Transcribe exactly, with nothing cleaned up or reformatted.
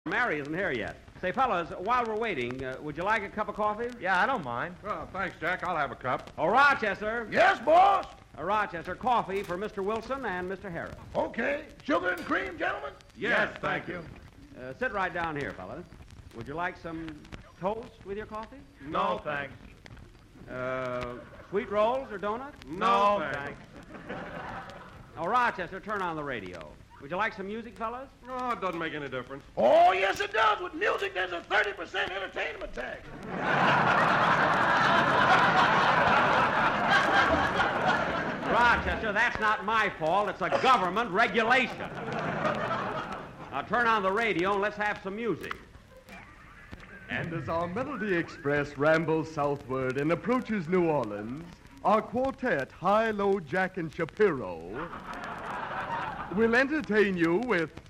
Mary isn't here yet. Say, fellas, while we're waiting, uh, would you like a cup of coffee? Yeah, I don't mind. Oh, thanks, Jack. I'll have a cup. Oh, Rochester. Yes, boss? Uh, Rochester, coffee for Mister Wilson and Mister Harris. Okay. Sugar and cream, gentlemen? Yes, thank you. Uh, sit right down here, fellas. Would you like some toast with your coffee? No, thanks. Uh, sweet rolls or donuts? No, thanks. Oh, Rochester, turn on the radio. Would you like some music, fellas? Oh, it doesn't make any difference. Oh, yes, it does. With music, there's a thirty percent entertainment tax. Rochester, that's not my fault. It's a government regulation. Now turn on the radio and let's have some music. And as our Melody Express rambles southward and approaches New Orleans, our quartet, High, Low, Jack, and Shapiro, will entertain you with